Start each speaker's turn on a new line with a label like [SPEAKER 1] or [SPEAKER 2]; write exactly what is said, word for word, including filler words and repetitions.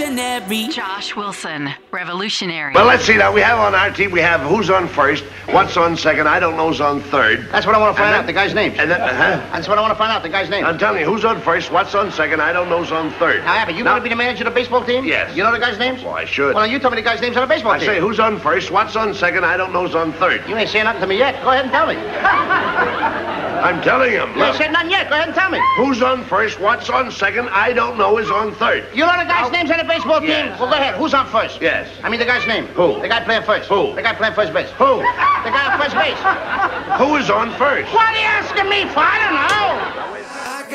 [SPEAKER 1] revolutionary.
[SPEAKER 2] Josh Wilson, revolutionary.
[SPEAKER 3] Well, let's see now. We have on our team, we have who's on first, what's on second, I don't know's on third.
[SPEAKER 4] That's what I want to find
[SPEAKER 3] then,
[SPEAKER 4] out, the guy's name.
[SPEAKER 3] And then, uh-huh.
[SPEAKER 4] That's what I want to find out, the guy's name.
[SPEAKER 3] I'm telling you, who's on first, what's on second, I don't know's on third.
[SPEAKER 4] Now, Abbott, you want to be the manager of the baseball team?
[SPEAKER 3] Yes.
[SPEAKER 4] You know the guy's names?
[SPEAKER 3] Well, I should.
[SPEAKER 4] Well, you tell me the guy's names on the baseball
[SPEAKER 3] I
[SPEAKER 4] team.
[SPEAKER 3] say, who's on first, what's on second, I don't know's on third.
[SPEAKER 4] You ain't saying nothing to me yet. Go ahead and tell me.
[SPEAKER 3] I'm telling him.
[SPEAKER 4] You ain't
[SPEAKER 3] Look,
[SPEAKER 4] said nothing yet. Go ahead and tell me.
[SPEAKER 3] who's on first, what's on second, I don't know is on third.
[SPEAKER 4] You know the guy's names on the baseball team?
[SPEAKER 3] Yes.
[SPEAKER 4] Well, go ahead. Who's on first?
[SPEAKER 3] Yes.
[SPEAKER 4] I mean the guy's name.
[SPEAKER 3] Who?
[SPEAKER 4] The guy playing first.
[SPEAKER 3] Who?
[SPEAKER 4] The guy playing first base.
[SPEAKER 3] Who?
[SPEAKER 4] The guy on first base.
[SPEAKER 3] Who is on first?
[SPEAKER 4] What are you asking me for? I don't know.